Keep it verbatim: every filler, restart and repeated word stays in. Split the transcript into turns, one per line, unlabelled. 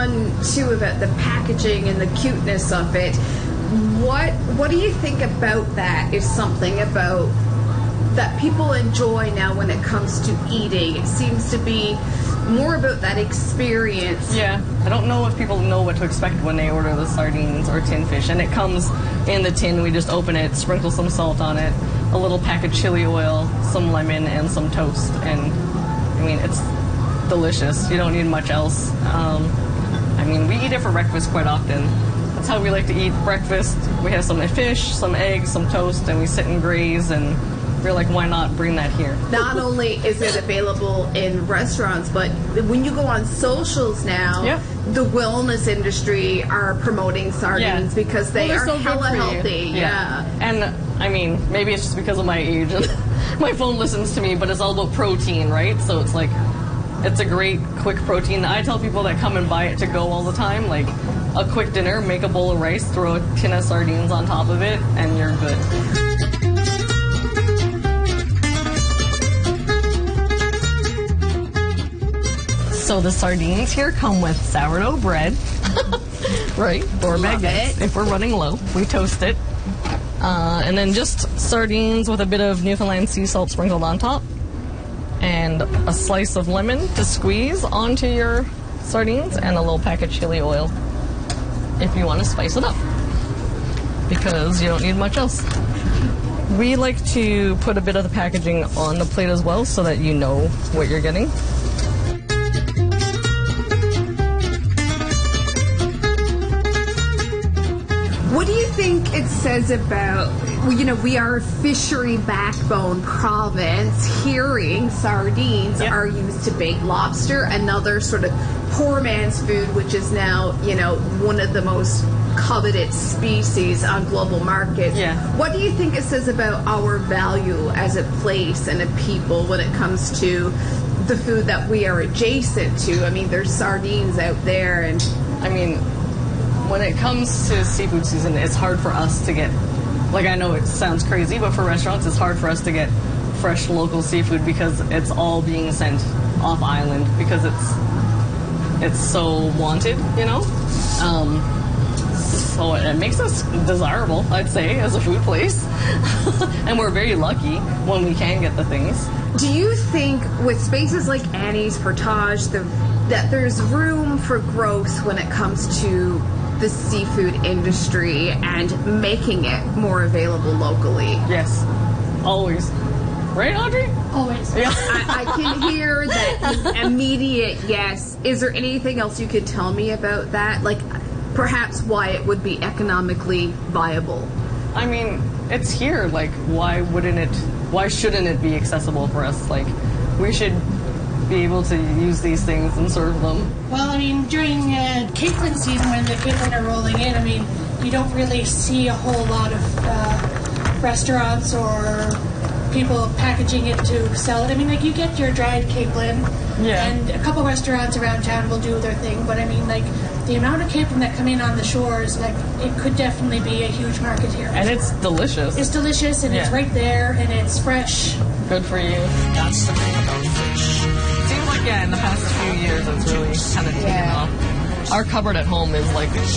on too about the packaging and the cuteness of it. What what do you think about that? Is something about that people enjoy now when it comes to eating? It seems to be more about that experience.
Yeah, I don't know if people know what to expect when they order the sardines or tin fish, and it comes in the tin. We just open it, sprinkle some salt on it, a little pack of chili oil, some lemon, and some toast, and I mean, it's delicious. You don't need much else. Um, I mean, we eat it for breakfast quite often. That's how we like to eat breakfast. We have some fish, some eggs, some toast, and we sit and graze, and we're like, why not bring that here?
Not only is it available in restaurants, but when you go on socials now,
yep.
the wellness industry are promoting sardines
yeah.
because they
well,
are
so
hella healthy.
Yeah.
yeah.
And, I mean, maybe it's just because of my age and my phone listens to me, but it's all about protein, right? So it's like, it's a great, quick protein. I tell people that come and buy it to go all the time, like, a quick dinner, make a bowl of rice, throw a tin of sardines on top of it, and you're good. So the sardines here come with sourdough bread, right, or baguettes if we're running low. We toast it. Uh, and then just sardines with a bit of Newfoundland sea salt sprinkled on top. And a slice of lemon to squeeze onto your sardines, and a little pack of chili oil if you want to spice it up, because you don't need much else. We like to put a bit of the packaging on the plate as well so that you know what you're getting.
What do you think it says about, well, you know, we are a fishery backbone province. Hearing sardines
yep.
are used to bake lobster, another sort of poor man's food, which is now, you know, one of the most coveted species on global markets.
Yeah.
What do you think it says about our value as a place and a people when it comes to the food that we are adjacent to? I mean, there's sardines out there, and
I mean, when it comes to seafood season, it's hard for us to get, like, I know it sounds crazy, but for restaurants, it's hard for us to get fresh local seafood because it's all being sent off island because it's it's so wanted, you know? Um, so it makes us desirable, I'd say, as a food place. And we're very lucky when we can get the things.
Do you think with spaces like Annie's Portage the, that there's room for growth when it comes to the seafood industry and making it more available locally?
Yes, always. Right, Audrey?
Always.
Yeah.
I, I can hear that immediate yes. Is there anything else you could tell me about that? Like, perhaps why it would be economically viable?
I mean, it's here. Like, why wouldn't it, why shouldn't it be accessible for us? Like, we should be able to use these things and serve them.
Well, I mean, during uh, capelin season, when the capelin are rolling in, I mean, you don't really see a whole lot of uh, restaurants or people packaging it to sell it. I mean, like, you get your dried capelin,
yeah.
and a couple restaurants around town will do their thing, but I mean, like, the amount of capelin that come in on the shores, like, it could definitely be a huge market here.
And it's delicious.
It's delicious, and yeah. it's right there, and it's fresh.
Good for you. That's the thing about fish. Seems like, yeah, in the past few years, it's really kind of taken
yeah.
off. Our cupboard at home is like